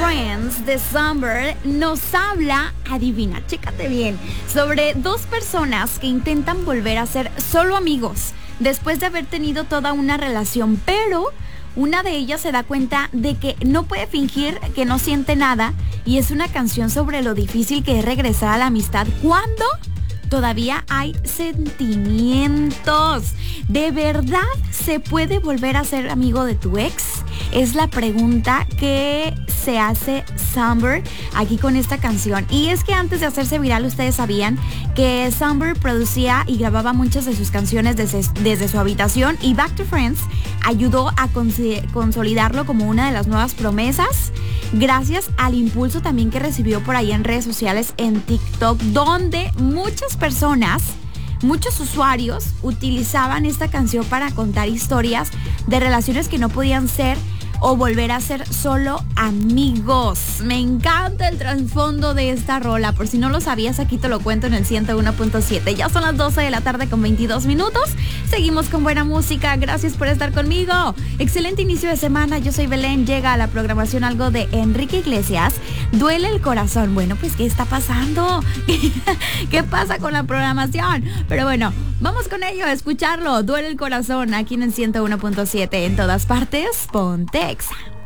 Friends de Summer nos habla, adivina, chécate bien, sobre dos personas que intentan volver a ser solo amigos después de haber tenido toda una relación, pero una de ellas se da cuenta de que no puede fingir que no siente nada, y es una canción sobre lo difícil que es regresar a la amistad cuando todavía hay sentimientos. ¿De verdad se puede volver a ser amigo de tu ex? Es la pregunta que se hace Summer aquí con esta canción. Y es que antes de hacerse viral, ustedes sabían que Summer producía y grababa muchas de sus canciones desde su habitación, y Back to Friends ayudó a consolidarlo como una de las nuevas promesas, gracias al impulso también que recibió por ahí en redes sociales, en TikTok, donde muchos usuarios utilizaban esta canción para contar historias de relaciones que no podían ser o volver a ser solo amigos. Me encanta el trasfondo de esta rola. Por si no lo sabías, aquí te lo cuento en el 101.7. Ya son las 12 de la tarde con 22 minutos. Seguimos con buena música. Gracias por estar conmigo. Excelente inicio de semana. Yo soy Belén. Llega a la programación algo de Enrique Iglesias. Duele el corazón. Bueno, pues ¿qué está pasando? ¿Qué pasa con la programación? Pero bueno, vamos con ello a escucharlo. Duele el corazón aquí en el 101.7. En todas partes, ponte Exa.